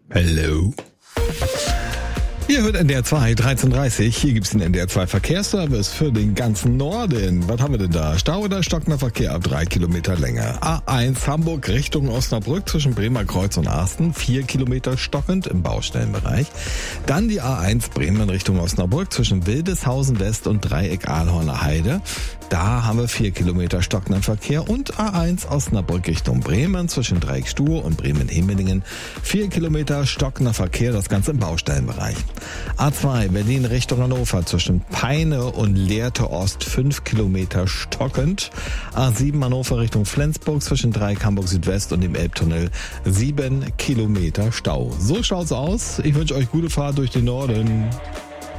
Hello. Ihr hört NDR 2, 13.30. Hier gibt's den NDR 2 Verkehrsservice für den ganzen Norden. Was haben wir denn da? Stau oder stockender Verkehr ab 3 Kilometer Länge. A1 Hamburg Richtung Osnabrück zwischen Bremer Kreuz und Asten. 4 Kilometer stockend im Baustellenbereich. Dann die A1 Bremen Richtung Osnabrück zwischen Wildeshausen West und Dreieck Ahlhorner Heide. Da haben wir 4 Kilometer stockenden Verkehr. Und A1 Osnabrück Richtung Bremen zwischen Dreieck Stuhr und Bremen-Hemmelingen. 4 Kilometer stockender Verkehr, das Ganze im Baustellenbereich. A2 Berlin Richtung Hannover zwischen Peine und Lehrte Ost 5 Kilometer stockend. A7 Hannover Richtung Flensburg zwischen Dreieck Hamburg Südwest und dem Elbtunnel 7 Kilometer Stau. So schaut's aus. Ich wünsche euch gute Fahrt durch den Norden.